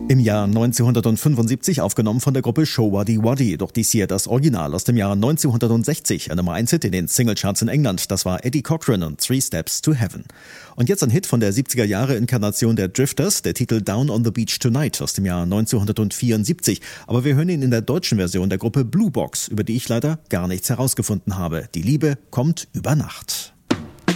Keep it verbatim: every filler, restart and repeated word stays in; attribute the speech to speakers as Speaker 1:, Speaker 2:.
Speaker 1: Im Jahr neunzehnhundertfünfundsiebzig aufgenommen von der Gruppe Show Waddy Waddy, doch dies hier das Original aus dem Jahr neunzehnhundertsechzig, ein Nummer eins Hit in den Singlecharts in England, das war Eddie Cochran und Three Steps to Heaven. Und jetzt ein Hit von der siebziger Jahre Inkarnation der Drifters, der Titel Down on the Beach Tonight aus dem Jahr neunzehnhundertvierundsiebzig, aber wir hören ihn in der deutschen Version der Gruppe Blue Box, über die ich leider gar nichts herausgefunden habe. Die Liebe kommt über Nacht.